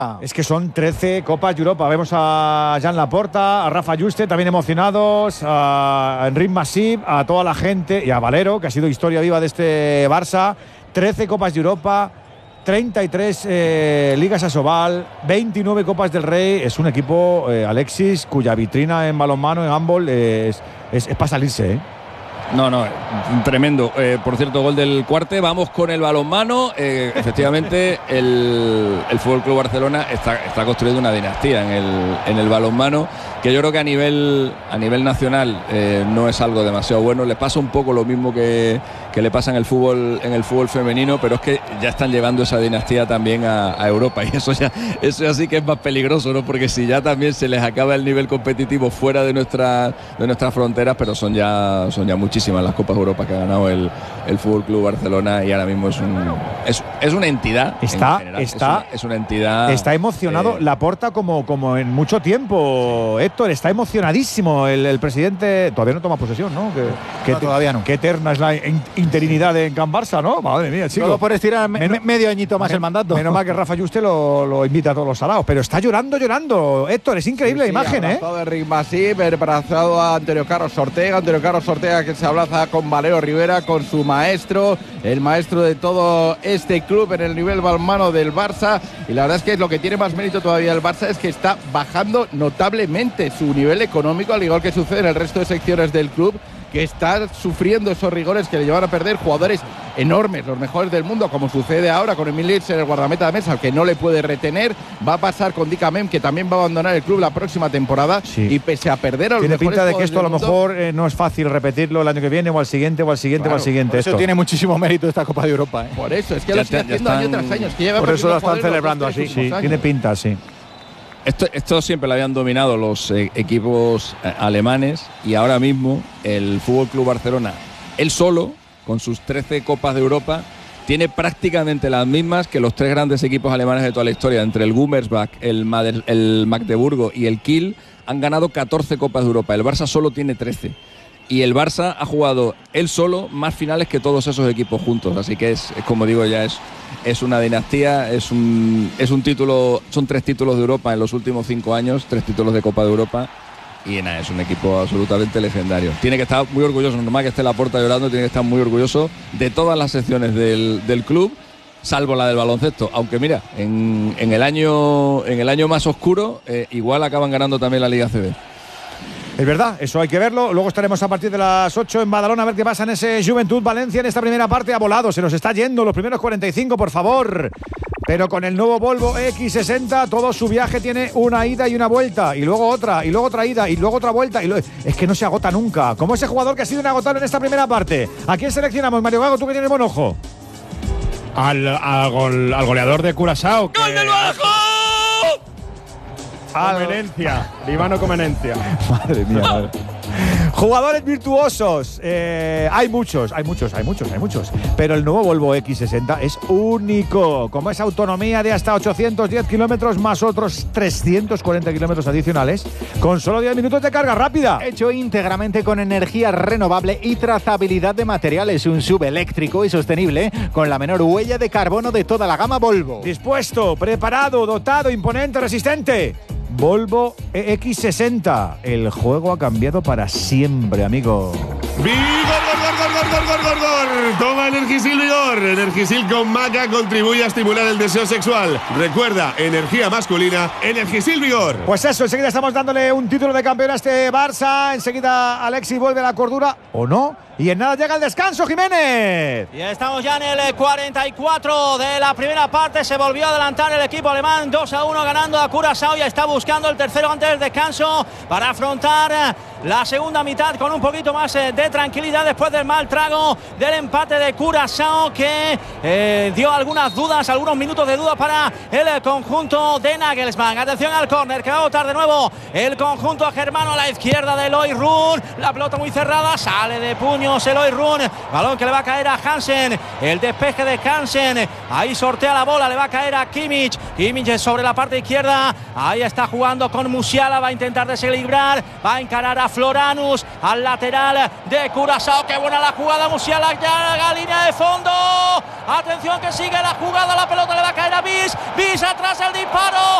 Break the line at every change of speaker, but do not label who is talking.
Es que son 13 Copas de Europa. Vemos a Jan Laporta, a Rafa Juste, también emocionados, a Enric Masip, a toda la gente y a Valero, que ha sido historia viva de este Barça. 13 Copas de Europa, 33 Ligas Asobal, 29 Copas del Rey. Es un equipo, Alexis, cuya vitrina en balonmano, en handball, es para salirse,
No, tremendo. Por cierto, gol del Cuarte. Vamos con el balonmano. Efectivamente, el Fútbol Club Barcelona está construyendo una dinastía en el balonmano, que yo creo que a nivel nacional no es algo demasiado bueno. Le pasa un poco lo mismo que le pasa en el fútbol femenino, pero es que ya están llevando esa dinastía también a Europa, y eso ya sí que es más peligroso, ¿no? Porque si ya también se les acaba el nivel competitivo fuera de nuestras fronteras, pero son ya muchísimas las Copas de Europa que ha ganado el Fútbol Club Barcelona, y ahora mismo es una entidad. Es una entidad.
Está emocionado Laporta como en mucho tiempo. Héctor, está emocionadísimo el presidente. Todavía no toma posesión, ¿no?
Todavía no.
Qué eterna es la interinidad en Can Barça, ¿no? Madre mía, chico.
Solo por estirar medio añito más el mandato.
Menos mal que Rafa Juste lo invita a todos los salados, pero está llorando. Héctor, es increíble la imagen,
abrazado a Enric Masip, abrazado a Antonio Carlos Ortega que se abraza con Valero Rivera, con su maestro, el maestro de todo este club en el nivel balonmano del Barça. Y la verdad es que lo que tiene más mérito todavía el Barça es que está bajando notablemente su nivel económico, al igual que sucede en el resto de secciones del club, que está sufriendo esos rigores que le llevan a perder jugadores enormes, los mejores del mundo, como sucede ahora con Emil Litz, el guardameta de mesa, que no le puede retener. Va a pasar con Dika Mem, que también va a abandonar el club la próxima temporada. Sí. Y pese a perder a los
tiene
mejores
pinta de que esto a lo mejor no es fácil repetirlo el año que viene o al siguiente o al siguiente o al siguiente.
Eso tiene muchísimo mérito esta Copa de Europa.
Por eso, es que lo sigue haciendo año tras año. Es que
por eso lo están celebrando así. Sí, tiene pinta, sí.
Esto siempre lo habían dominado los equipos alemanes, y ahora mismo el Fútbol Club Barcelona, él solo, con sus 13 Copas de Europa, tiene prácticamente las mismas que los tres grandes equipos alemanes de toda la historia. Entre el Gummersbach, el Magdeburgo y el Kiel han ganado 14 Copas de Europa. El Barça solo tiene 13. Y el Barça ha jugado él solo más finales que todos esos equipos juntos. Así que es como digo, ya es una dinastía, es un título, son 3 títulos de Europa en los últimos 5 años, 3 títulos de Copa de Europa. Y nada, es un equipo absolutamente legendario. Tiene que estar muy orgulloso, normal que esté Laporta llorando, tiene que estar muy orgulloso de todas las secciones del club, salvo la del baloncesto. Aunque mira, en el año más oscuro, igual acaban ganando también la Liga ACB.
Es verdad, eso hay que verlo. Luego estaremos a partir de las 8 en Badalona a ver qué pasa en ese Juventud Valencia. En esta primera parte ha volado, se nos está yendo los primeros 45, por favor. Pero con el nuevo Volvo X60 todo su viaje tiene una ida y una vuelta, y luego otra ida, y luego otra vuelta, es que no se agota nunca. Como ese jugador que ha sido inagotable en esta primera parte. ¿A quién seleccionamos, Mario Gago? Tú que tienes buen ojo.
Al goleador de Curazao.
¡Gol del Bajo!
Comenencia, Ivano Comenencia.
Madre mía, madre. Jugadores virtuosos, hay muchos, pero el nuevo Volvo X60 es único, como esa autonomía de hasta 810 kilómetros más otros 340 kilómetros adicionales, con solo 10 minutos de carga rápida.
Hecho íntegramente con energía renovable y trazabilidad de materiales, un SUV eléctrico y sostenible con la menor huella de carbono de toda la gama Volvo.
Dispuesto, preparado, dotado, imponente, resistente. Volvo EX60. El juego ha cambiado para siempre, amigo.
¡Vigor! Toma Energisil Vigor. Energisil con maca contribuye a estimular el deseo sexual. Recuerda, energía masculina, Energisil Vigor.
Pues eso, enseguida estamos dándole un título de campeón a este Barça. Enseguida Alexis vuelve a la cordura, ¿o no? Y en nada llega el descanso, Jiménez.
Y estamos ya en el 44 de la primera parte. Se volvió a adelantar el equipo alemán 2-1 ganando a Curazao. Ya está buscando el tercero antes del descanso para afrontar la segunda mitad con un poquito más de tranquilidad después del mal trago del empate de Curazao, que dio algunas dudas, algunos minutos de duda para el conjunto de Nagelsmann. Atención al córner que va a botar de nuevo el conjunto germano a la izquierda de Eloy Run. La pelota muy cerrada, sale de puño años, Eloy Run. Balón que le va a caer a Hansen. El despeje de Hansen. Ahí sortea la bola, le va a caer a Kimmich. Kimmich sobre la parte izquierda. Ahí está jugando con Musiala. Va a intentar desequilibrar. Va a encarar a Floranus, al lateral de Curazao. Qué buena la jugada. Musiala ya a línea de fondo. Atención que sigue la jugada. La pelota le va a caer a Bis. Bis atrás el disparo.